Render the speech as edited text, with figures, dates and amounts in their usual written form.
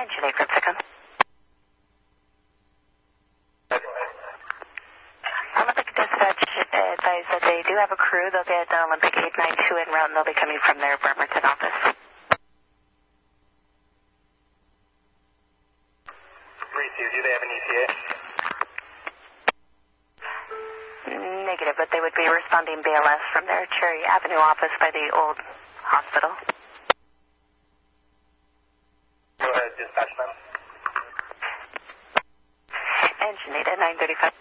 Engine 8 from Second. Olympic Dispatch advised that they do have a crew. They'll be at the Olympic 892 en route, and they'll be coming from their Bremerton office. Received. Do they have an ETA? Negative, but they would be responding BLS from their Cherry Avenue office by the old hospital. Go ahead, dispatch them. Engine 8 at 935.